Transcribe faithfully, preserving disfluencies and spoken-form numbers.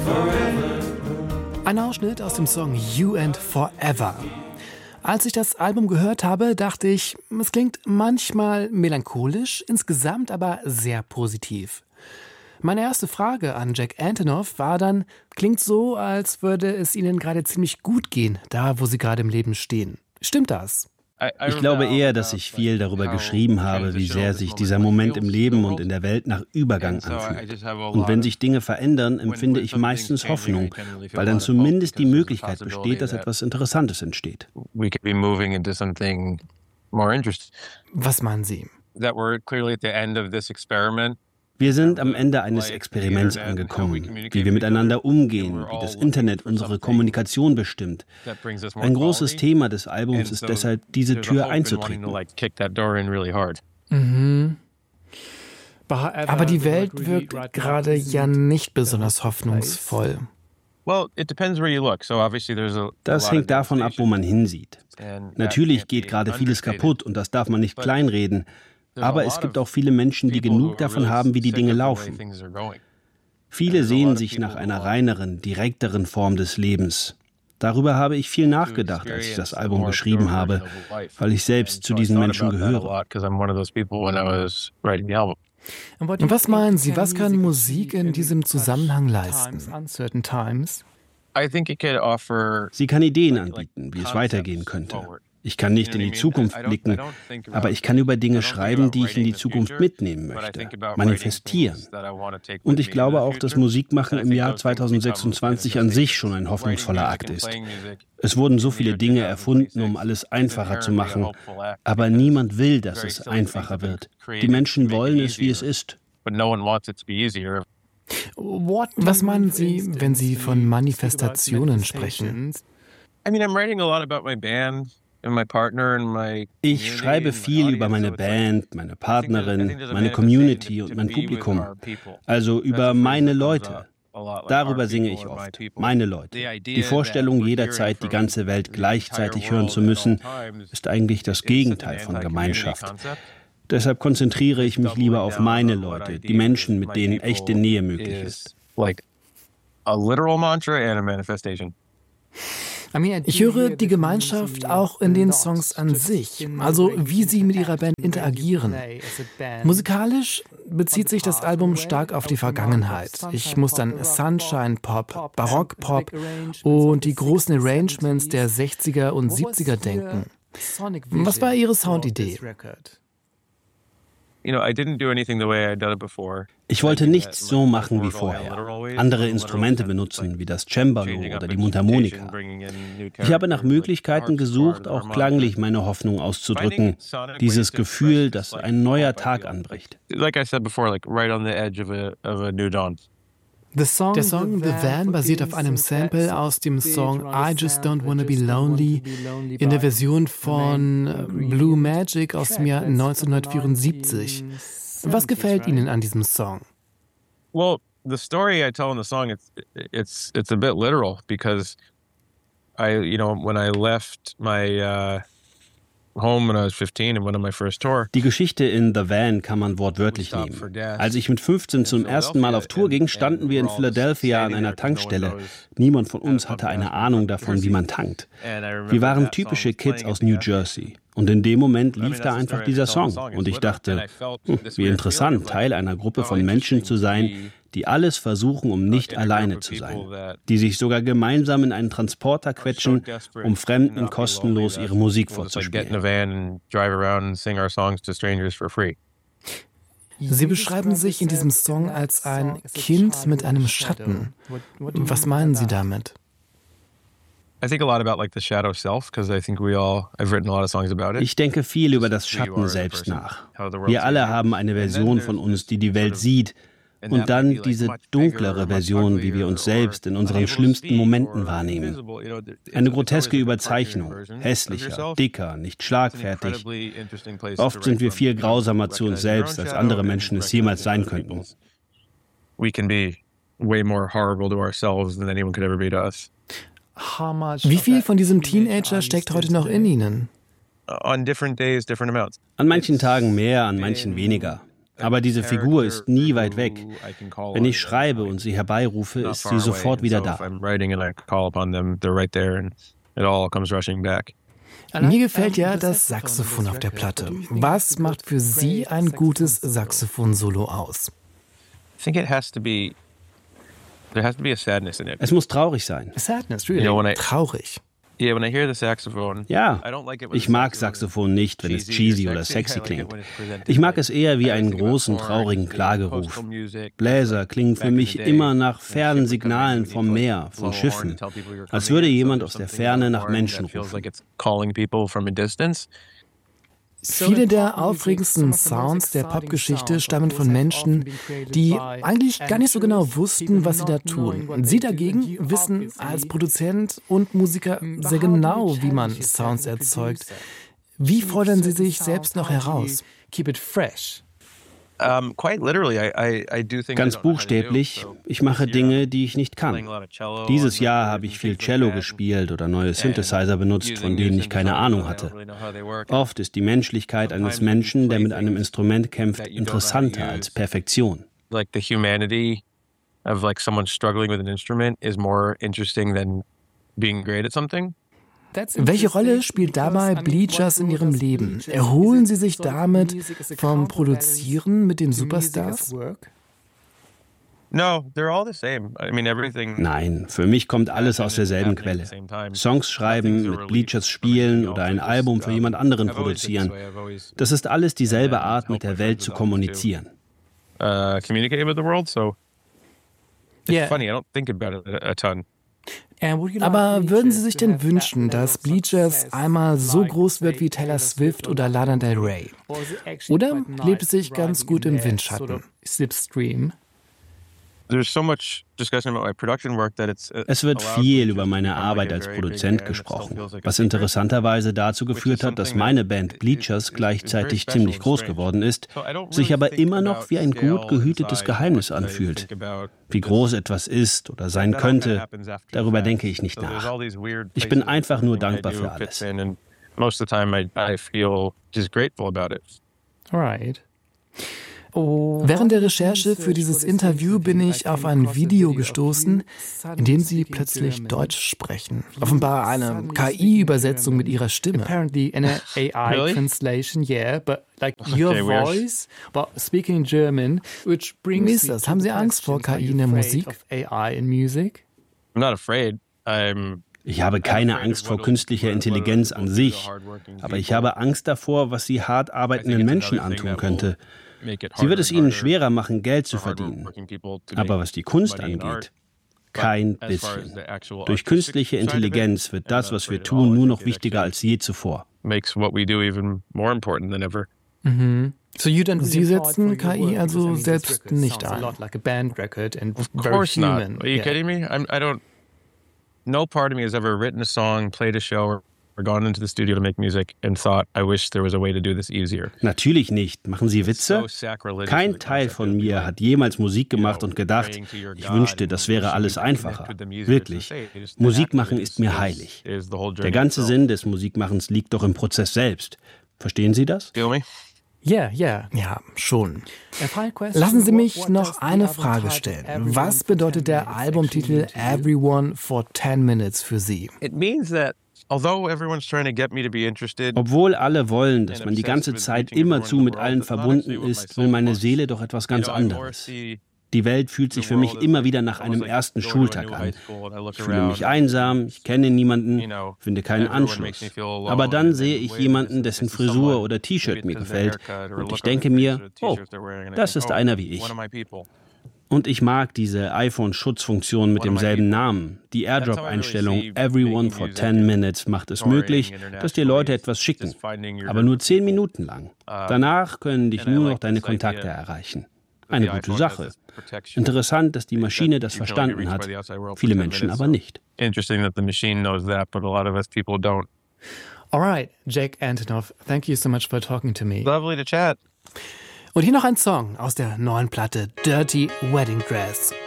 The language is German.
Ein Ausschnitt aus dem Song You and Forever. Als ich das Album gehört habe, dachte ich, es klingt manchmal melancholisch, insgesamt aber sehr positiv. Meine erste Frage an Jack Antonoff war dann, klingt so, als würde es Ihnen gerade ziemlich gut gehen, da wo Sie gerade im Leben stehen. Stimmt das? Ich glaube eher, dass ich viel darüber geschrieben habe, wie sehr sich dieser Moment im Leben und in der Welt nach Übergang anfühlt. Und wenn sich Dinge verändern, empfinde ich meistens Hoffnung, weil dann zumindest die Möglichkeit besteht, dass etwas Interessantes entsteht. Was meinen Sie? Wir sind am Ende eines Experiments angekommen, wie wir miteinander umgehen, wie das Internet unsere Kommunikation bestimmt. Ein großes Thema des Albums ist deshalb, diese Tür einzutreten. Mhm. Aber die Welt wirkt gerade ja nicht besonders hoffnungsvoll. Das hängt davon ab, wo man hinsieht. Natürlich geht gerade vieles kaputt und das darf man nicht kleinreden. Aber es gibt auch viele Menschen, die genug davon haben, wie die Dinge laufen. Viele sehen sich nach einer reineren, direkteren Form des Lebens. Darüber habe ich viel nachgedacht, als ich das Album geschrieben habe, weil ich selbst zu diesen Menschen gehöre. Und was meinen Sie, was kann Musik in diesem Zusammenhang leisten? Sie kann Ideen anbieten, wie es weitergehen könnte. Ich kann nicht in die Zukunft blicken, aber ich kann über Dinge schreiben, die ich in die Zukunft mitnehmen möchte, manifestieren. Und ich glaube auch, dass Musikmachen im Jahr zweitausendsechsundzwanzig an sich schon ein hoffnungsvoller Akt ist. Es wurden so viele Dinge erfunden, um alles einfacher zu machen, aber niemand will, dass es einfacher wird. Die Menschen wollen es, wie es ist. Was meinen Sie, wenn Sie von Manifestationen sprechen? Ich schreibe viel über meine Band, meine Partnerin, meine Community und mein Publikum. Also über meine Leute. Darüber singe ich oft. Meine Leute. Die Vorstellung, jederzeit die ganze Welt gleichzeitig hören zu müssen, ist eigentlich das Gegenteil von Gemeinschaft. Deshalb konzentriere ich mich lieber auf meine Leute, die Menschen, mit denen echte Nähe möglich ist. Ich höre die Gemeinschaft auch in den Songs an sich, also wie sie mit ihrer Band interagieren. Musikalisch bezieht sich das Album stark auf die Vergangenheit. Ich muss an Sunshine Pop, Barock Pop und die großen Arrangements der sechziger und siebziger denken. Was war Ihre Soundidee? Ich wollte nichts so machen wie vorher. Andere Instrumente benutzen, wie das Cembalo oder die Mundharmonika. Ich habe nach Möglichkeiten gesucht, auch klanglich meine Hoffnung auszudrücken. Dieses Gefühl, dass ein neuer Tag anbricht. Der Song The Van basiert auf einem Sample aus dem Song I Just Don't Wanna Be Lonely in der Version von Blue Magic aus dem Jahr neunzehnhundertvierundsiebzig. Was gefällt Ihnen an diesem Song? Well, the story I tell in the song, it's it's it's a bit literal because I, you know, when I left my uh, home when I was fifteen and went on my first tour. Die Geschichte in The Van kann man wortwörtlich nehmen. Als ich mit fünfzehn zum ersten Mal auf Tour ging, standen wir in Philadelphia an einer Tankstelle. Niemand von uns hatte eine Ahnung davon, wie man tankt. Wir waren typische Kids aus New Jersey. Und in dem Moment lief da einfach dieser Song. Und ich dachte, hm, wie interessant, Teil einer Gruppe von Menschen zu sein, die alles versuchen, um nicht alleine zu sein. Die sich sogar gemeinsam in einen Transporter quetschen, um Fremden kostenlos ihre Musik vorzuspielen. Sie beschreiben sich in diesem Song als ein Kind mit einem Schatten. Was meinen Sie damit? Ich denke viel über das Schatten selbst nach. Wir alle haben eine Version von uns, die die Welt sieht. Und dann diese dunklere Version, wie wir uns selbst in unseren schlimmsten Momenten wahrnehmen. Eine groteske Überzeichnung, hässlicher, dicker, nicht schlagfertig. Oft sind wir viel grausamer zu uns selbst, als andere Menschen es jemals sein könnten. Wie viel von diesem Teenager steckt heute noch in Ihnen? An manchen Tagen mehr, an manchen weniger. Aber diese Figur ist nie weit weg. Wenn ich schreibe und sie herbeirufe, ist sie sofort wieder da. Mir gefällt ja das Saxophon auf der Platte. Was macht für Sie ein gutes Saxophon-Solo aus? Es muss traurig sein. Sadness, really? Traurig. Ja, ich mag Saxophon nicht, wenn es cheesy oder sexy klingt. Ich mag es eher wie einen großen, traurigen Klageruf. Bläser klingen für mich immer nach fernen Signalen vom Meer, von Schiffen, als würde jemand aus der Ferne nach Menschen rufen. Viele der aufregendsten Sounds der Popgeschichte stammen von Menschen, die eigentlich gar nicht so genau wussten, was sie da tun. Und Sie dagegen wissen als Produzent und Musiker sehr genau, wie man Sounds erzeugt. Wie fordern Sie sich selbst noch heraus? Keep it fresh. Ganz buchstäblich, ich mache Dinge, die ich nicht kann. Dieses Jahr habe ich viel Cello gespielt oder neue Synthesizer benutzt, von denen ich keine Ahnung hatte. Oft ist die Menschlichkeit eines Menschen, der mit einem Instrument kämpft, interessanter als Perfektion. Like the humanity of like someone struggling with an instrument is more interesting than being great at something. Welche Rolle spielt dabei Bleachers in Ihrem Leben? Erholen Sie sich damit vom Produzieren mit den Superstars? Nein, für mich kommt alles aus derselben Quelle. Songs schreiben, mit Bleachers spielen oder ein Album für jemand anderen produzieren. Das ist alles dieselbe Art, mit der Welt zu kommunizieren. Uh, communicate with the world, so it's yeah. funny, I don't think about it a ton. Aber würden Sie sich denn wünschen, dass Bleachers einmal so groß wird wie Taylor Swift oder Lana Del Rey? Oder lebt es sich ganz gut im Windschatten? Slipstream? Es wird viel über meine Arbeit als Produzent gesprochen, was interessanterweise dazu geführt hat, dass meine Band Bleachers gleichzeitig ziemlich groß geworden ist, sich aber immer noch wie ein gut gehütetes Geheimnis anfühlt. Wie groß etwas ist oder sein könnte, darüber denke ich nicht nach. Ich bin einfach nur dankbar für alles. Alright. Während der Recherche für dieses Interview bin ich auf ein Video gestoßen, in dem Sie plötzlich Deutsch sprechen. Offenbar eine K I-Übersetzung mit Ihrer Stimme. Apparently an A I translation, yeah, but like your voice, but speaking German, which brings. Wie ist das? Haben Sie Angst vor K I in der Musik? A I in music? I'm not afraid. I'm Ich habe keine Angst vor künstlicher Intelligenz an sich, aber ich habe Angst davor, was sie hart arbeitenden Menschen antun könnte. Sie wird es ihnen schwerer machen, Geld zu verdienen. Aber was die Kunst angeht, kein bisschen. Durch künstliche Intelligenz wird das, was wir tun, nur noch wichtiger als je zuvor. Mhm. Sie setzen K I also selbst nicht ein. Of course not. Are you kidding me? I'm, I don't. No part of me has ever written a song, played a show, or gone into the studio to make music and thought, I wish there was a way to do this easier. Natürlich nicht. Machen Sie Witze? Kein Teil von mir hat jemals Musik gemacht und gedacht, ich wünschte, das wäre alles einfacher. Wirklich. Musik machen ist mir heilig. Der ganze Sinn des Musikmachens liegt doch im Prozess selbst. Verstehen Sie das? Ja, ja, ja, schon. Lassen Sie mich noch eine Frage stellen. Was bedeutet der Albumtitel Everyone for ten minutes für Sie? Obwohl alle wollen, dass man die ganze Zeit immerzu mit allen verbunden ist, will meine Seele doch etwas ganz anderes. Die Welt fühlt sich für mich immer wieder nach einem ersten Schultag an. Ich fühle mich einsam, ich kenne niemanden, finde keinen Anschluss. Aber dann sehe ich jemanden, dessen Frisur oder T-Shirt mir gefällt und ich denke mir, oh, das ist einer wie ich. Und ich mag diese iPhone-Schutzfunktion mit demselben Namen. Die AirDrop-Einstellung Everyone for ten minutes macht es möglich, dass dir Leute etwas schicken. Aber nur zehn Minuten lang. Danach können dich nur noch deine Kontakte erreichen. Eine gute Sache. Interessant, dass die Maschine das verstanden hat, viele Menschen aber nicht. Alright, Jack Antonoff, thank you so much for talking to me. Lovely to chat. Und hier noch ein Song aus der neuen Platte Dirty Wedding Dress.